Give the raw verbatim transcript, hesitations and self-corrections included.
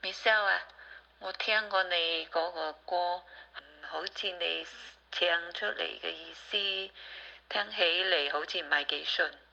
Michelle 啊，我聽過你嗰個歌，好似你唱出嚟嘅意思，聽起嚟好似唔係幾順。